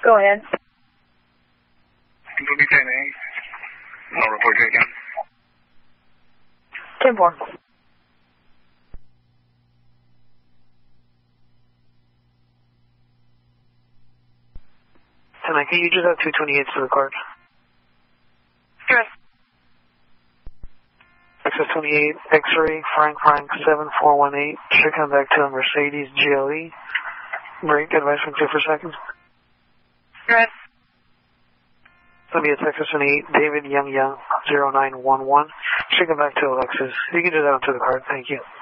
Go ahead. It'll be 10-8. I'll report you again. 10-4. Tonight, can you just have 228 to the card? Yes. Access 28, X-ray, Frank 7418. Should come back to a Mercedes GLE. Brake, advisement 2 for seconds. Yes. Let me at Texas 28, David Young 0911. Should come back to Alexis. You can do that onto the card. Thank you.